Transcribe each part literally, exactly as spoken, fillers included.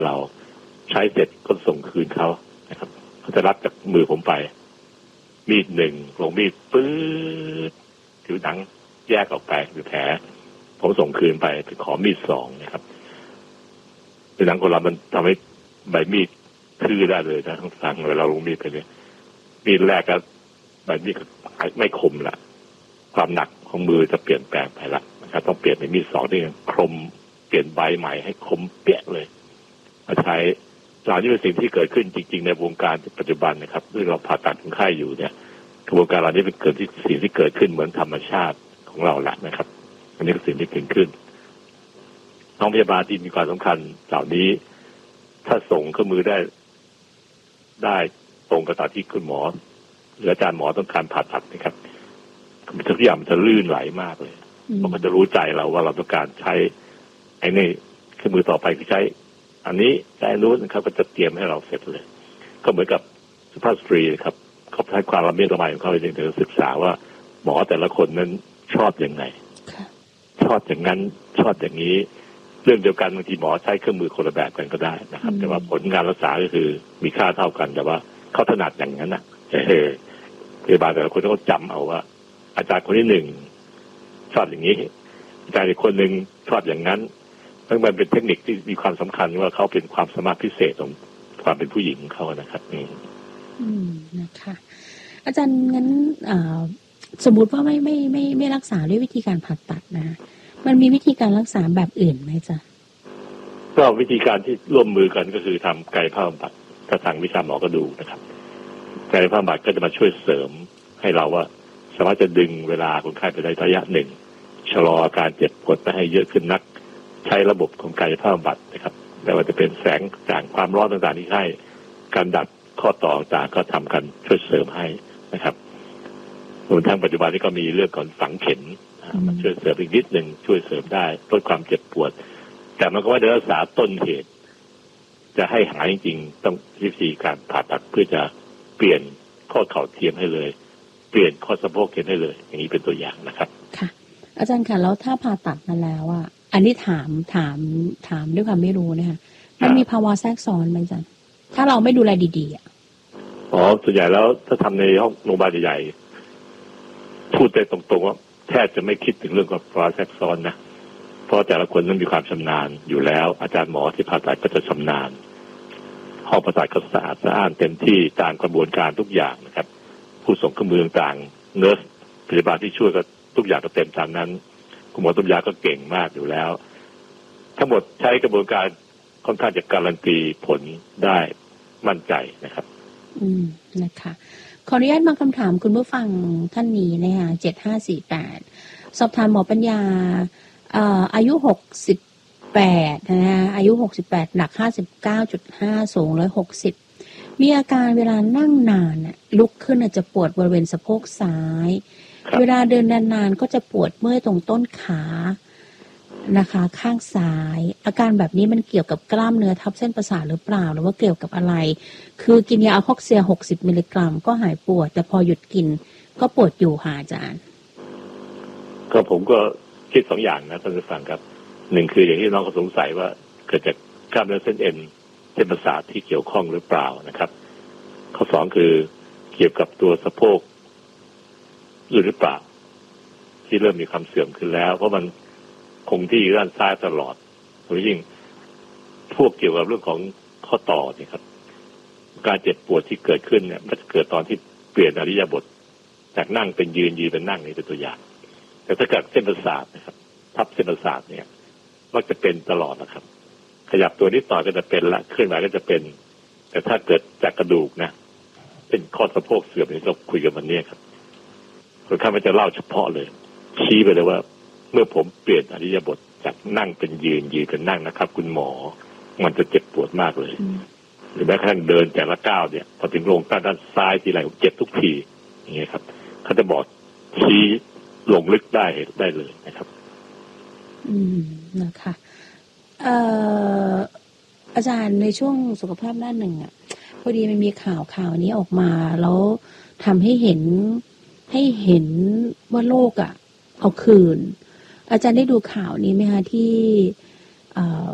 เราใช้เสร็จก็ส่งคืนเขานะครับเขาจะรับจากมือผมไปมีดหนึ่งลงมีดปื๊ดผิวหนังแยกออกไปเป็นแผลผมส่งคืนไปไปขอมีดสองนะครับผิวหนังของเรามันทำให้ใบมีดทื่อได้เลยนะทั้งสั่งเวลาลงมีดไปเนี่ยมีดแรกก็ใบมีดไม่คมละความหนักของมือจะเปลี่ยนแปลงไปละนะครับต้องเปลี่ยนเป็นมีดสองที่คมเปลี่ยนใบใหม่ให้คมเปี้ยเลยมาใช้เหล่านี้เป็นสิ่งที่เกิดขึ้นจริงๆในวงการปัจจุบันนะครับที่เราผ่าตัดคนไข้อยู่เนี่ยกระบวนการเหล่านี้เป็นเกิดที่สิ่งที่เกิดขึ้นเหมือนธรรมชาติของเราแหละนะครับอันนี้คือสิ่งที่เกิดขึ้นน้องพยาบาลที่มีความสำคัญเหล่านี้ถ้าส่งเครื่องมือได้ได้ตรงกับตามที่คุณหมอหรืออาจารย์หมอต้องการผ่าตัดนะครับทุกอย่างมันจะลื่นไหลมากเลยเพราะมันจะรู้ใจเราว่าเราต้องการใช้ไอ้นี่เครื่องมือต่อไปคือใช้อันนี้ใช้นู้นนะครับก็จะเตรียมให้เราเสร็จเลยก็เหมือนกับสุภาพสตรีครับเขาใช้ความละเมียดละไมของเขาในการศึกษาว่าหมอแต่ละคนนั้นชอบอย่างไงชอบอย่างนั้นชอบอย่างนี้เรื่องเดียวกันบางทีหมอใช้เครื่องมือคนละแบบกันก็ได้นะครับแต่ว่าผลงานรักษาก็คือมีค่าเท่ากันแต่ว่าเขาถนัดอย่างนั้นนะเออพยาบาลแต่ละคนต้องจำเอาว่าอาจารย์คนที่หนึ่งชอบอย่างนี้อาจารย์อีกคนหนึ่งชอบอย่างนั้นทั้งมันเป็นเทคนิคที่มีความสำคัญว่าเขาเป็นความสามารถพิเศษของความเป็นผู้หญิงของเขานะครับนี่อืมนะคะอาจารย์งั้นสมมุติว่าไม่ไม่ไม่ไม่รักษาด้วยวิธีการผ่าตัดนะมันมีวิธีการรักษาแบบอื่นไหมจ๊ะก็วิธีการที่ร่วมมือกันก็คือทำกายภาพบำบัดถ้าทางวิชาหมอก็ดูนะครับกายภาพบำบัดก็จะมาช่วยเสริมให้เราว่าสามารถจะดึงเวลาคนไข้ไปได้ระยะหนึ่งชะลออาการเจ็บปวดไม่ให้เยอะขึ้นนักใช้ระบบของกายภาพบำบัดนะครับไม่ว่าจะเป็นแสงจ่างความร้อนต่างๆที่ให้การดัดข้อต่อต่างๆก็ทำกันช่วยเสริมให้นะครับรวมทั้งปัจจุบันนี้ก็มีเรื่องของฝังเข็มมันช่วยเสริมอีกนิดหนึ่งช่วยเสริมได้ลดความเจ็บปวดแต่มันก็ว่ารักษาต้นเหตุจะให้หายจริงๆต้องวิธีการผ่าตัดเพื่อจะเปลี่ยนข้อเข่าเทียมให้เลยเปลี่ยนข้อสะโพกเทียมให้เลยอย่างนี้เป็นตัวอย่างนะครับค่ะอาจารย์ค่ะแล้วถ้าผ่าตัดมาแล้วอ่ะอันนี้ถามถามถามด้วยความไม่รู้นะคะมันมีภาวะแทรกซ้อนไหมอาจารย์ถ้าเราไม่ดูแลดีๆอ่ะอ๋อส่วนใหญ่แล้วถ้าทำในห้องโรงพยาบาลใหญ่ๆพูดได้ตรงๆว่าแทบจะไม่คิดถึงเรื่องของภาวะแทรกซ้อนนะเพราะแต่ละคนนั้นมีความชำนาญอยู่แล้วอาจารย์หมอที่ผ่าตัดก็จะชำนาญห้องผ่าตัดก็สะอาดสะอ้านเต็มที่ตามกระบวนการทุกอย่างนะครับผู้ส่งเครื่องมือต่างๆเนิร์สพยาบาลที่ช่วยก็ทุกอย่างก็เต็มตามนั้นคุณหมอตุมยาก็เก่งมากอยู่แล้วทั้งหมดใช้กระบวนการค่อนข้างจะการันตีผลได้มั่นใจนะครับอืมนะคะขออนุญาตมาคำถามคุณผู้ฟังท่านนี้นะคะเจ็ดห้าสี่แปดสอบถามหมอปัญญาอ่าอายุหกสิบแปดนะคะอายุหกสิบแปดหนักห้าสิบเก้าจุดห้าสูงหนึ่งร้อยหกสิบมีอาการเวลานั่งนานน่ะลุกขึ้นอาจจะปวดบริเวณสะโพกซ้ายเวลาเดินนานๆก็จะปวดเมื่อยตรงต้นขานะคะข้างซ้ายอาการแบบนี้มันเกี่ยวกับกล้ามเนื้อทับเส้นประสาทหรือเปล่าหรือว่าเกี่ยวกับอะไรคือกินยาอะคอกเซียหกสิบมิลลิกรัมก็หายปวดแต่พอหยุดกินก็ปวดอยู่ค่ะอาจารย์ก็ผมก็คิดสองอย่างนะท่านผู้ฟังครับหนึ่งคืออย่างที่น้องเขาสงสัยว่าเกิดจากกล้ามเนื้อเส้นเอ็นเส้นประสาทที่เกี่ยวข้องหรือเปล่านะครับข้อสองคือเกี่ยวกับตัวสะโพกหรือเปล่าที่เริ่มมีความเสื่อมขึ้นแล้วเพราะมันคงที่ด้านซ้ายตลอดโดยยิ่งพวกเกี่ยวกับเรื่องของข้อต่อนี่ครับการเจ็บปวดที่เกิดขึ้นเนี่ยมันจะเกิดตอนที่เปลี่ยนอิริยาบถจากนั่งเป็นยืนยืนเป็นนั่งนี่เป็นตัวอย่างแต่ถ้าเกิดเส้นประสาทนะครับทับเส้นประสาทเนี่ยมักจะเป็นตลอดนะครับขยับตัวนิดหน่อยก็จะเป็นละเคลื่อนไหวก็จะเป็นแต่ถ้าเกิดจากกระดูกนะเป็นข้อสะโพกเสื่อมที่เราคุยกันวันนี้ครับคนข้ามันจะเล่าเฉพาะเลยชี้ไปเลยว่าเมื่อผมเปลี่ยนอิริยาบถจากนั่งเป็นยืนยืนเป็นนั่งนะครับคุณหมอมันจะเจ็บปวดมากเลยหรือแม้กระทั่งเดินแต่ละก้าวเนี่ยพอถึงลงด้านซ้ายทีไรเจ็บทุกทีอย่างเงี้ยครับเขาจะบอกชี้ลงลึกได้ได้เลยนะครับอืมนะคะเอ่ออาจารย์ในช่วงสุขภาพด้านหนึ่งอ่ะพอดีมันมีข่าวข่าวนี้ออกมาแล้วทำให้เห็นให้เห็นว่าโลกอ่ะเอาคืนอาจารย์ได้ดูข่าวนี้ไหมคะที่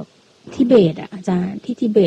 ทิเบตอ่ะอาจารย์ที่ทิเบ